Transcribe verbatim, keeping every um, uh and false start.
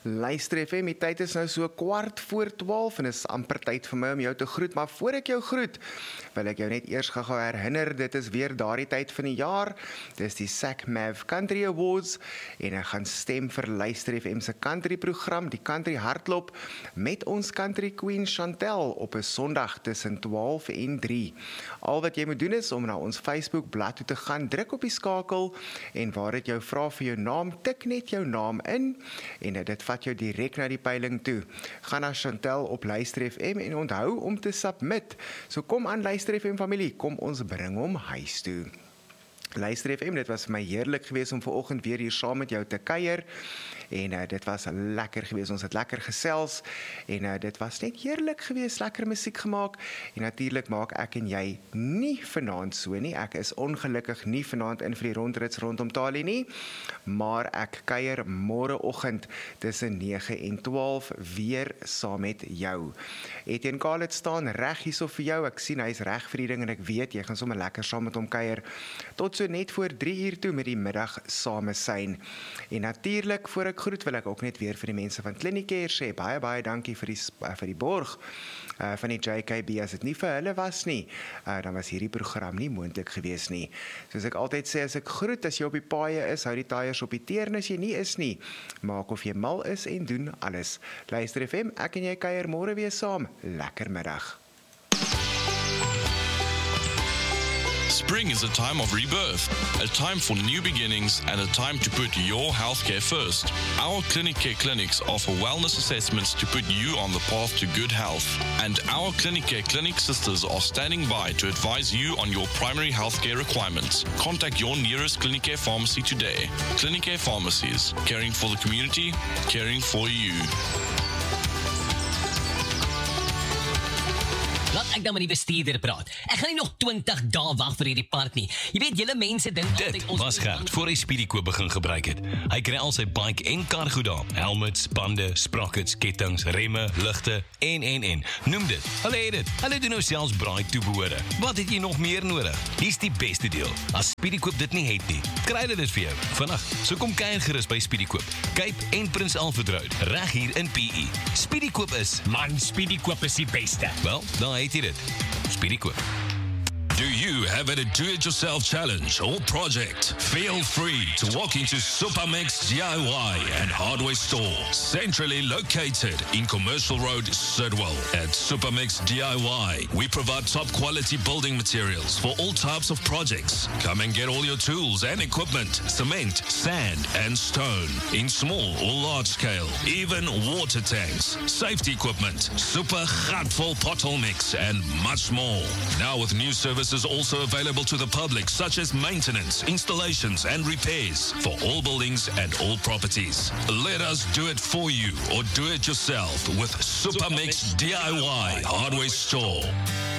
Luister F M, die tyd is nou so kwart voor twaalf en is amper tyd vir my om jou te groet, maar voor ek jou groet, wil ek jou net eers gou herinner, dit is weer daardie tyd van die jaar, dit is die SACMAV Country Awards, en ek gaan stem vir Luister F M se country program, die Country Hardloop, met ons country queen Chantel, op 'n Sondag tussen twaalf en drie. Al wat jy moet doen is om na ons Facebook bladsy toe te gaan, druk op die skakel, en waar dit jou vra vir jou naam, tik net jou naam in, en dit vat jou direk na die peiling toe. Gaan na Chantel op Luister F M en onthou om te submit. So kom aan Luister F M familie, kom ons bring hom huis toe. Luister F M, dit was vir my heerlik geweest om vanoggend weer hier saam met jou te kuier, en uh, dit was lekker geweest, ons het lekker gesels, en uh, dit was net heerlik geweest, lekker musiek gemaak, en natuurlik maak ek en jy nie vanaand so nie, ek is ongelukkig nie vanaand in vir die rondrits rondom Talie nie, maar ek kuier môreoggend tussen nege en twaalf weer saam met jou. Etienne Khalid staan reg hierso vir jou, ek sien hy is reg vir die ding, en ek weet, jy gaan sommer lekker saam met hom kuier, tot so net voor drie uur toe met die middag same syn. En natuurlik, voor ek groet, wil ek ook net weer vir die mense van Clinicare sê, baie, baie dankie vir die, vir die borg uh, van die J K B, as dit nie vir hulle was nie, uh, dan was hierdie program nie moontlik gewees nie. Soos ek altyd sê, as ek groet, as jy op die paaie is, hou die taaiers op die teer, as jy nie is nie, maak of jy mal is en doen alles. Luister F M, ek en jy kuier môre weer saam, lekker middag. Spring is a time of rebirth, a time for new beginnings, and a time to put your healthcare first. Our Clinicare clinics offer wellness assessments to put you on the path to good health. And our Clinicare clinic sisters are standing by to advise you on your primary healthcare requirements. Contact your nearest Clinicare pharmacy today. Clinicare pharmacies, caring for the community, caring for you. Laat ek dan met die bestuurder praat. Ek gaan nie nog twintig dae wag vir hierdie part nie. Jy weet, julle mense dink altyd Dit ons was Gert voor hy Speedykoop begin gebruik het. Hy kry al sy bike en kar goed daar. Helmets, bande, sprockets, kettings, remme, ligte en en en. Noem dit. Hulle het dit. Hulle doen nou selfs braai toebehore. Wat het jy nog meer nodig? Hier's die beste deel. As Speedykoop dit nie het nie, kry hulle dit vir jou. Vandag, so kom kuier gerus by Speedykoop. Cape en Prins Alfred Road, reg hier in P E. Speedykoop is, Man, Speedykoop is die beste. wel, daar het jy dit. Speedykoop. Do you have a do-it-yourself challenge or project? Feel free to walk into Supermax D I Y and Hardware Store, centrally located in Commercial Road, Sidwell. At Supermax D I Y, we provide top-quality building materials for all types of projects. Come and get all your tools and equipment, cement, sand, and stone, in small or large scale, even water tanks, safety equipment, super gatvol pothole mix, and much more. Now with new services also available to the public, such as maintenance, installations, and repairs for all buildings and all properties. Let us do it for you or do it yourself with Supermix D I Y Hardware Store.